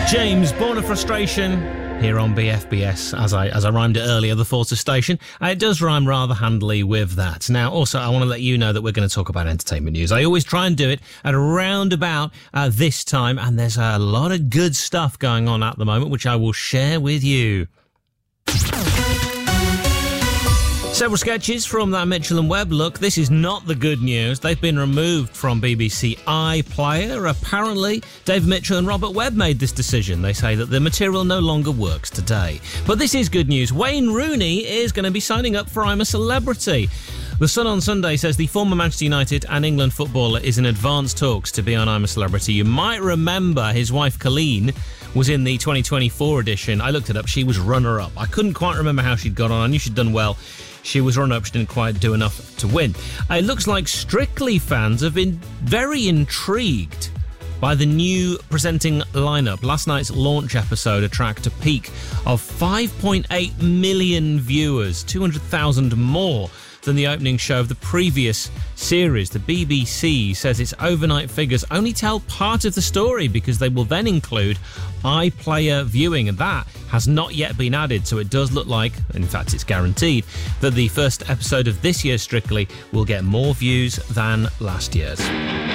James, Born of Frustration, here on BFBS, as I rhymed it earlier, the Forza station. It does rhyme rather handily with that. Now, also, I want to let you know that we're going to talk about entertainment news. I always try and do it at around about this time, and there's a lot of good stuff going on at the moment, which I will share with you. Several sketches from that Mitchell and Webb look. This is not the good news. They've been removed from BBC iPlayer. Apparently, David Mitchell and Robert Webb made this decision. They say that the material no longer works today. But this is good news. Wayne Rooney is going to be signing up for I'm a Celebrity. The Sun on Sunday says the former Manchester United and England footballer is in advanced talks to be on I'm a Celebrity. You might remember his wife Colleen was in the 2024 edition. I looked it up. She was runner-up. I couldn't quite remember how she'd got on. I knew she'd done well. She was runner-up. She didn't quite do enough to win. It looks like Strictly fans have been very intrigued by the new presenting lineup. Last night's launch episode attracted a peak of 5.8 million viewers, 200,000 more than the opening show of the previous series. The BBC says its overnight figures only tell part of the story because they will then include iPlayer viewing, and that has not yet been added. So it does look like, in fact it's guaranteed, that the first episode of this year's Strictly will get more views than last year's.